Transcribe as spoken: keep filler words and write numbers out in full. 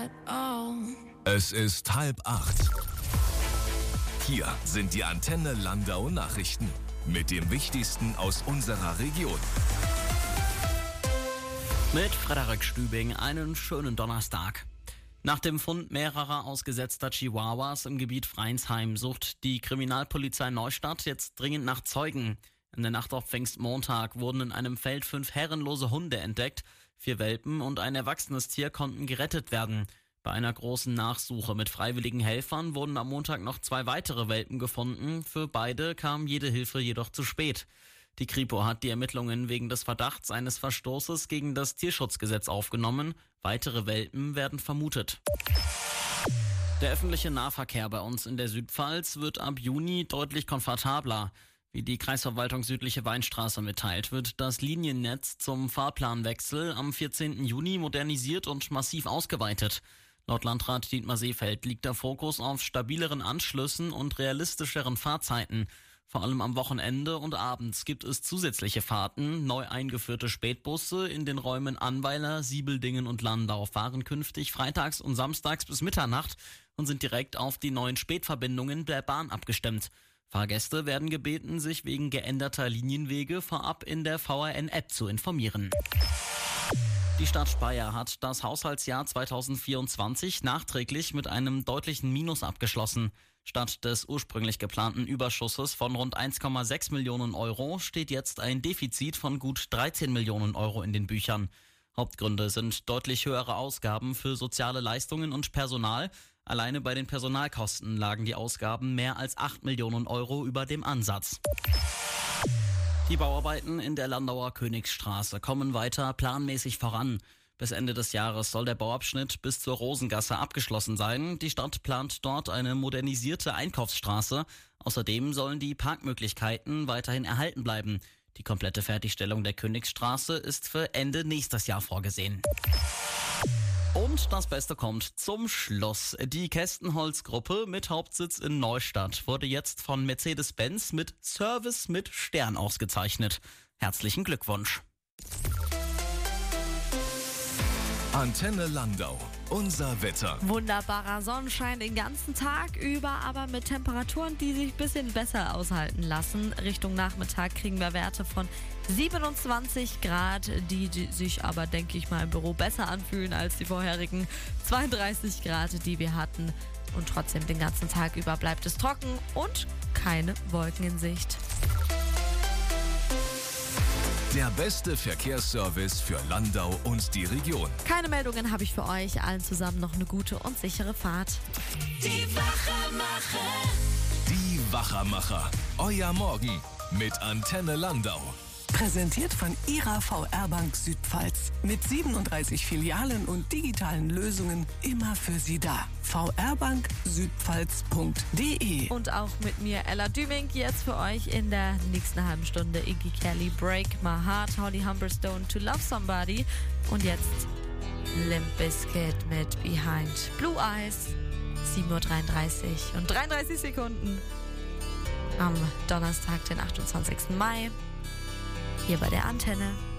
Es ist halb acht. Hier sind die Antenne Landau Nachrichten mit dem Wichtigsten aus unserer Region. Mit Frederik Stübing einen schönen Donnerstag. Nach dem Fund mehrerer ausgesetzter Chihuahuas im Gebiet Freinsheim sucht die Kriminalpolizei Neustadt jetzt dringend nach Zeugen. In der Nacht auf Pfingstmontag wurden in einem Feld fünf herrenlose Hunde entdeckt. Vier Welpen und ein erwachsenes Tier konnten gerettet werden. Bei einer großen Nachsuche mit freiwilligen Helfern wurden am Montag noch zwei weitere Welpen gefunden. Für beide kam jede Hilfe jedoch zu spät. Die Kripo hat die Ermittlungen wegen des Verdachts eines Verstoßes gegen das Tierschutzgesetz aufgenommen. Weitere Welpen werden vermutet. Der öffentliche Nahverkehr bei uns in der Südpfalz wird ab Juni deutlich komfortabler. Wie die Kreisverwaltung Südliche Weinstraße mitteilt, wird das Liniennetz zum Fahrplanwechsel am vierzehnten Juni modernisiert und massiv ausgeweitet. Laut Landrat Dietmar Seefeld liegt der Fokus auf stabileren Anschlüssen und realistischeren Fahrzeiten. Vor allem am Wochenende und abends gibt es zusätzliche Fahrten. Neu eingeführte Spätbusse in den Räumen Annweiler, Siebeldingen und Landau fahren künftig freitags und samstags bis Mitternacht und sind direkt auf die neuen Spätverbindungen der Bahn abgestimmt. Fahrgäste werden gebeten, sich wegen geänderter Linienwege vorab in der V R N-App zu informieren. Die Stadt Speyer hat das Haushaltsjahr zweitausendvierundzwanzig nachträglich mit einem deutlichen Minus abgeschlossen. Statt des ursprünglich geplanten Überschusses von rund eins Komma sechs Millionen Euro steht jetzt ein Defizit von gut dreizehn Millionen Euro in den Büchern. Hauptgründe sind deutlich höhere Ausgaben für soziale Leistungen und Personal. Alleine bei den Personalkosten lagen die Ausgaben mehr als acht Millionen Euro über dem Ansatz. Die Bauarbeiten in der Landauer Königsstraße kommen weiter planmäßig voran. Bis Ende des Jahres soll der Bauabschnitt bis zur Rosengasse abgeschlossen sein. Die Stadt plant dort eine modernisierte Einkaufsstraße. Außerdem sollen die Parkmöglichkeiten weiterhin erhalten bleiben. Die komplette Fertigstellung der Königsstraße ist für Ende nächstes Jahr vorgesehen. Und das Beste kommt zum Schluss. Die Kästenholz-Gruppe mit Hauptsitz in Neustadt wurde jetzt von Mercedes-Benz mit Service mit Stern ausgezeichnet. Herzlichen Glückwunsch. Antenne Landau. Unser Wetter. Wunderbarer Sonnenschein den ganzen Tag über, aber mit Temperaturen, die sich ein bisschen besser aushalten lassen. Richtung Nachmittag kriegen wir Werte von siebenundzwanzig Grad, die, die sich aber, denke ich mal, im Büro besser anfühlen als die vorherigen zweiunddreißig Grad, die wir hatten. Und trotzdem den ganzen Tag über bleibt es trocken und keine Wolken in Sicht. Der beste Verkehrsservice für Landau und die Region. Keine Meldungen habe ich für euch. Allen zusammen noch eine gute und sichere Fahrt. Die Wachermacher. Die Wachermacher. Euer Morgen mit Antenne Landau. Präsentiert von Ihrer V R Bank Südpfalz. Mit siebenunddreißig Filialen und digitalen Lösungen immer für Sie da. v r bank südpfalz punkt d e. Und auch mit mir, Ella Düming, jetzt für euch in der nächsten halben Stunde Iggy Kelly, Break My Heart, Holly Humberstone, To Love Somebody. Und jetzt Limp Bizkit mit Behind Blue Eyes. sieben Uhr dreiunddreißig und dreiunddreißig Sekunden am Donnerstag, den achtundzwanzigsten Mai. Hier bei der Antenne.